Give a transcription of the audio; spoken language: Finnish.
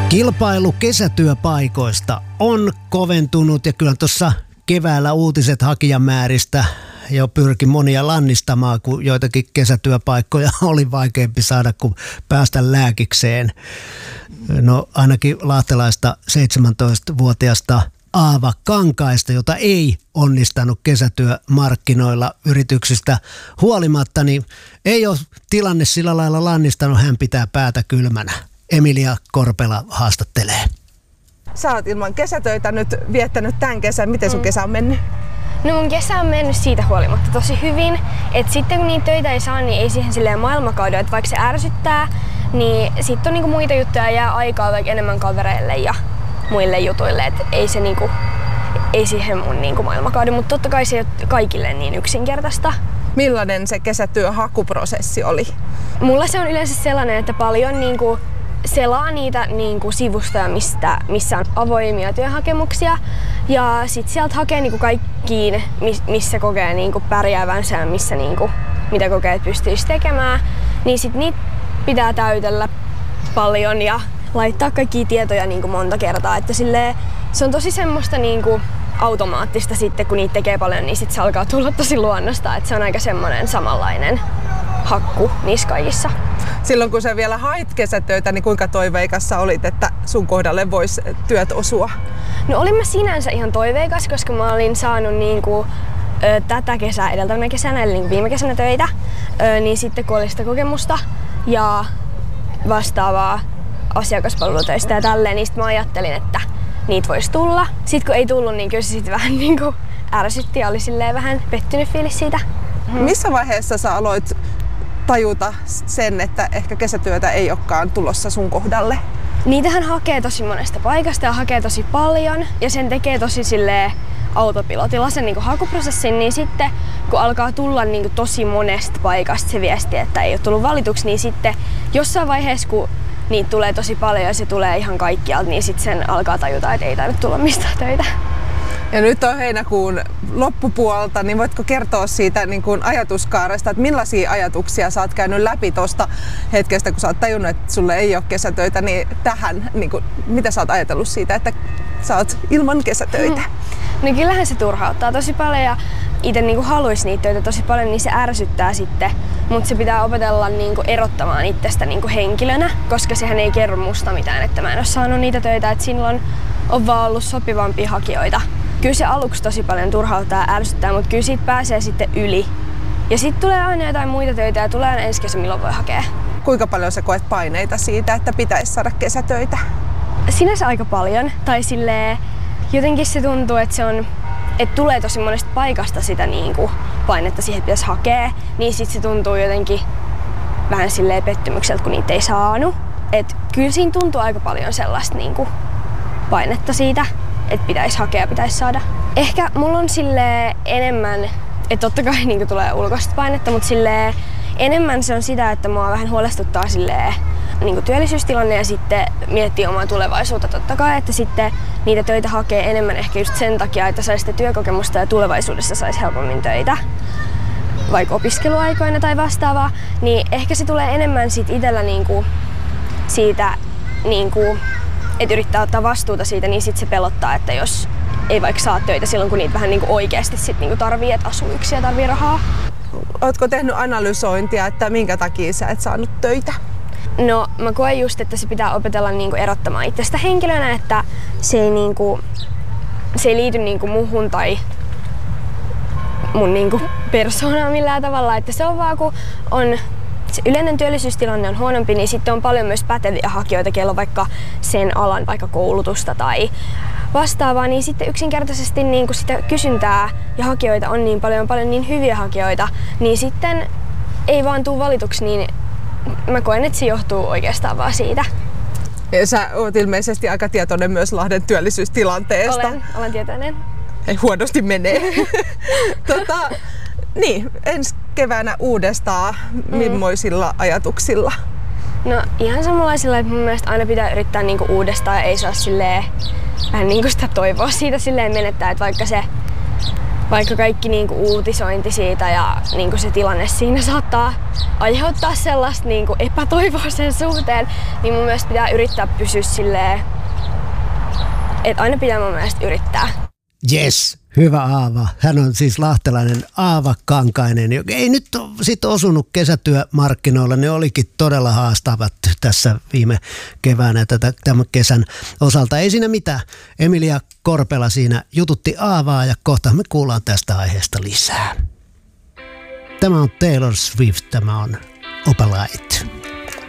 Kilpailu kesätyöpaikoista on koventunut ja kyllä tuossa keväällä uutiset hakijamääristä jo pyrki monia lannistamaan, kun joitakin kesätyöpaikkoja oli vaikeampi saada kuin päästä lääkikseen. No ainakin lahtelaista 17-vuotiaasta Aava Kankaista, jota ei onnistanut kesätyömarkkinoilla yrityksistä huolimatta, niin ei ole tilanne sillä lailla lannistanut, hän pitää päätä kylmänä. Emilia Korpela haastattelee. Sä oot ilman kesätöitä nyt viettänyt tämän kesän. Miten sun kesä on mennyt? No mun kesä on mennyt siitä huolimatta tosi hyvin. Et sitten kun niitä töitä ei saa, niin ei siihen silleen maailmakaudella, että vaikka se ärsyttää, niin sitten on niinku muita juttuja, jää aikaa vaikka enemmän kavereille ja muille jutuille. Et ei se niinku, ei siihen mun niinku maailmakauden, mutta totta kai se ei ole kaikille niin yksinkertaista. Millainen se kesätyöhakuprosessi oli? Mulla se on yleensä sellainen, että paljon niinku selaa niitä niinku sivustoja, missä on avoimia työhakemuksia. Ja sit sieltä hakee niinku kaikkiin, missä kokee niinku pärjäävänsä ja missä niinku, mitä kokee, että pystyisi tekemään. Niin sit niitä pitää täytellä paljon ja laittaa kaikkia tietoja niinku monta kertaa. Että silleen, se on tosi semmoista niinku automaattista sitten, kun niitä tekee paljon, niin sit se alkaa tulla tosi luonnosta. Että se on aika semmoinen samanlainen hakku niissä kaikissa. Silloin kun sä vielä hait kesätöitä, niin kuinka toiveikas sä olit, että sun kohdalle vois työt osua? No olin mä sinänsä ihan toiveikas, koska mä olin saanut niinku, tätä kesää edeltävänä kesänä, eli niinku viime kesänä töitä, niin sitten kun oli sitä kokemusta ja vastaavaa asiakaspalvelutöistä ja tälleen, niin sit mä ajattelin, että niitä voisi tulla. Sitten kun ei tullut, niin kyllä se sit vähän niinku ärsytti ja oli silleen vähän pettynyt fiilis siitä. Missä vaiheessa sä aloit tajuta sen, että ehkä kesätyötä ei olekaan tulossa sun kohdalle? Niitähän hakee tosi monesta paikasta ja hakee tosi paljon ja sen tekee tosi silleen autopilotilla sen niinku hakuprosessin, niin sitten kun alkaa tulla niinku tosi monesta paikasta se viesti, että ei ole tullut valituksi, niin sitten jossain vaiheessa kun niitä tulee tosi paljon ja se tulee ihan kaikkialta, niin sitten sen alkaa tajuta, että ei tarvitse tulla mistään töitä. Ja nyt on heinäkuun loppupuolta, niin voitko kertoa siitä niin kuin ajatuskaaresta, että millaisia ajatuksia sä oot käynyt läpi tuosta hetkestä, kun sä oot tajunnut, että sulle ei ole kesätöitä, niin tähän, niin kuin, mitä sä oot ajatellut siitä, että sä oot ilman kesätöitä? No kyllähän se turhauttaa tosi paljon ja itse niin kuin haluaisi niitä töitä tosi paljon, niin se ärsyttää sitten. Mutta se pitää opetella niin kuin erottamaan itsestä niin kuin henkilönä, koska sehän ei kerro musta mitään, että mä en ole saanut niitä töitä, että silloin on vaan ollut sopivampia hakijoita. Kyllä se aluksi tosi paljon turhauttaa ja ärsyttää, mutta kyllä siitä pääsee sitten yli. Ja sitten tulee aina jotain muita töitä ja tulee aina ensi kesä, milloin voi hakea. Kuinka paljon sä koet paineita siitä, että pitäisi saada kesätöitä? Sinänsä aika paljon. Tai silleen, jotenkin se tuntuu, että että tulee tosi monesta paikasta sitä niinku painetta siihen, että pitäisi hakea. Niin sitten se tuntuu jotenkin vähän silleen pettymykseltä, kun niitä ei saanut. Et kyllä siinä tuntuu aika paljon sellaista niinku painetta siitä, että pitäisi hakea, pitäisi saada. Ehkä mulla on silleen enemmän, että totta kai niinku tulee ulkoista painetta, mutta silleen enemmän se on sitä, että mua vähän huolestuttaa silleen niinku työllisyystilanne ja sitten miettii omaa tulevaisuutta totta kai, että sitten niitä töitä hakee enemmän ehkä just sen takia, että saisi sitä työkokemusta ja tulevaisuudessa saisi helpommin töitä, vaikka opiskeluaikoina tai vastaavaa, niin ehkä se tulee enemmän sit itsellä niinku siitä niinku, että yrittää ottaa vastuuta siitä, niin sit se pelottaa, että jos ei vaikka saa töitä silloin, kun niitä vähän niinku oikeasti sit niinku tarvii, että asuu yksin ja tarvii rahaa. Ootko tehnyt analysointia, että minkä takia sä et saanut töitä? No mä koen just, että se pitää opetella niinku erottamaan itsestä henkilönä, että se ei liity niinku muhun tai mun niinku persoonaan millään tavalla, että se on vaan kun on se yleinen työllisyystilanne on huonompi, niin sitten on paljon myös päteviä hakijoita, kello on vaikka sen alan vaikka koulutusta tai vastaavaa, niin sitten yksinkertaisesti niin kun sitä kysyntää ja hakijoita on niin paljon niin hyviä hakijoita, niin sitten ei vaan tule valituksi, niin mä koen, että se johtuu oikeastaan vaan siitä. Ja sä oot ilmeisesti aika tietoinen myös Lahden työllisyystilanteesta. Olen tietoinen. Ei huonosti menee. Niin, ensi keväänä uudestaan, millaisilla ajatuksilla? No ihan samanlaisilla, että mun mielestä aina pitää yrittää niinku uudestaan ja ei saa silleen vähän niinku sitä toivoa siitä silleen menettää, että vaikka se vaikka kaikki niinku uutisointi siitä ja niinku se tilanne siinä saattaa aiheuttaa sellaista niinku epätoivoa sen suhteen, niin mun mielestä pitää yrittää pysyä silleen, että aina pitää mun mielestä yrittää. Yes, hyvä Aava. Hän on siis lahtelainen Aava Kankainen, joka ei nyt sit osunut kesätyömarkkinoilla. Ne olikin todella haastavat tässä viime keväänä tämän kesän osalta. Ei siinä mitään. Emilia Korpela siinä jututti Aavaa ja kohta me kuullaan tästä aiheesta lisää. Tämä on Taylor Swift, tämä on Opalite.